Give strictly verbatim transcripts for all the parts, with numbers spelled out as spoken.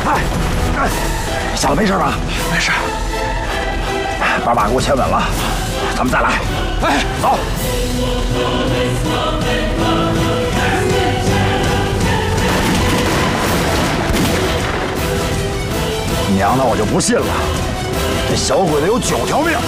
嗨，小子没事吧？ 没事。 把马给我牵稳了，咱们再来。哎，走。娘的，我就不信了，这小鬼子有九条命。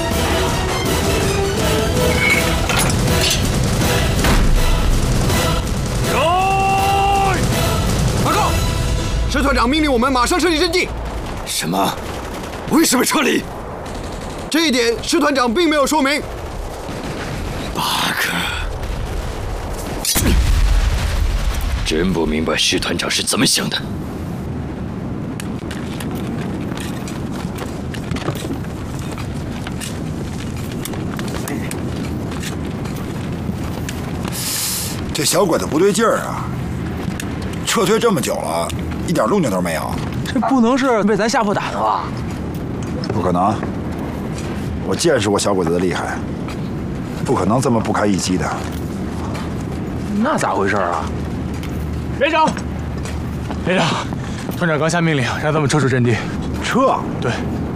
来！报告，师团长命令我们马上撤离阵地。 什么？为什么撤离？ 这一点师团长并没有说明。 八个，真不明白师团长是怎么想的。 这小鬼子不对劲儿啊！撤退这么久了，一点动静都没有。 这不能是被咱吓破胆了吧？ 不可能！我见识过小鬼子的厉害，不可能这么不堪一击的。 那咋回事啊？ 连长，连长，团长刚下命令，让他们撤出阵地。 撤？ 对。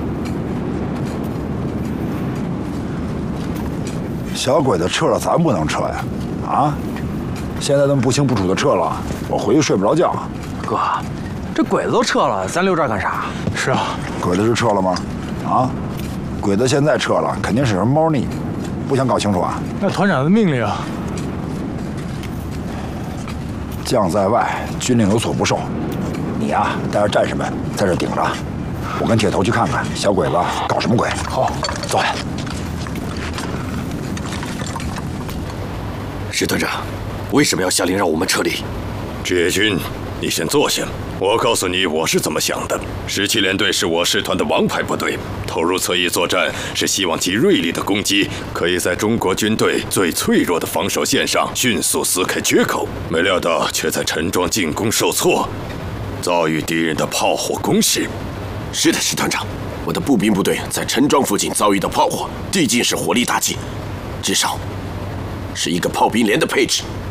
小鬼子撤了，咱不能撤呀！啊？现在他们不清不楚的撤了，我回去睡不着觉。 哥，这鬼子都撤了，咱留这儿干啥？ 是啊。 鬼子是撤了吗？啊？鬼子现在撤了，肯定是什么猫腻，不想搞清楚啊？ 那团长的命令， 将在外，军令有所不受。你呀，带着战士们在这顶着，我跟铁头去看看小鬼子搞什么鬼。 好， 走。 石团长，为什么要下令让我们撤离？ 志野君，你先坐下。我告诉你我是怎么想的。十七联队是我师团的王牌部队，投入侧翼作战是希望其锐利的攻击可以在中国军队最脆弱的防守线上迅速撕开缺口。没料到却在陈庄进攻受挫，遭遇敌人的炮火攻势。 是的，石团长，我的步兵部队在陈庄附近遭遇到炮火，毕竟是火力打击，至少是一个炮兵连的配置。